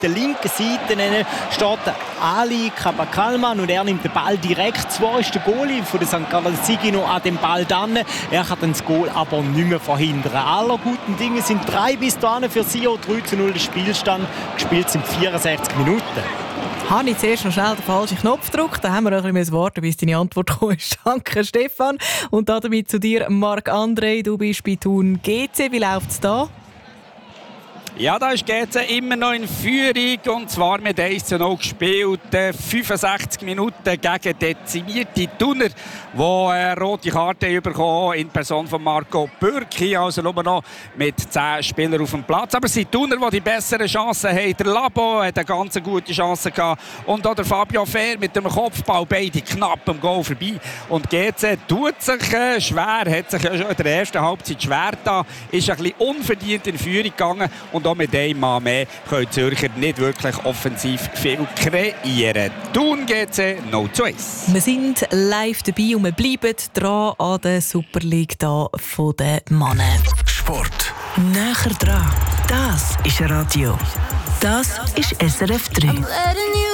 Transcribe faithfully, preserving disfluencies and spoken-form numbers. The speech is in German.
der linken Seite steht Ali Kabakalman und er nimmt den Ball direkt. Zwar ist der Goalie von der Sankt Gallen Sigi noch an dem Ball dran. Er kann das Goal aber nicht mehr verhindern. Aller guten Dinge sind drei bis dahin für Sion. drei zu null der Spielstand. Gespielt sind vierundsechzig Minuten. Habe ich zuerst noch schnell den falschen Knopf gedrückt. Da haben wir ein bisschen warten, bis deine Antwort kam. Danke, Stefan. Und damit zu dir, Marc-André. Du bist bei Thun G C. Wie läuft es da? Ja, da ist G C immer noch in Führung und zwar mit eins zu null gespielt. fünfundsechzig Minuten gegen dezimierte Thuner, die eine rote Karte bekommen in Person von Marco Bürki. Also nur noch mit zehn Spielern auf dem Platz. Aber es sind Thuner, die die besseren Chancen haben. Der Labo hat eine ganz gute Chance gehabt. Und auch der Fabio Fehr mit dem Kopfball, beide knapp am Goal vorbei. Und G C tut sich äh, schwer, hat sich ja schon in der ersten Halbzeit schwer da, ist ein bisschen unverdient in Führung gegangen. Und auch mit einem Mann mehr können die Zürcher nicht wirklich offensiv viel kreieren. Thun G C null zu eins. Wir sind live dabei und wir bleiben dran an der Super League da von den Männern. Sport. Näher dran. Das ist Radio. Das ist S R F drei.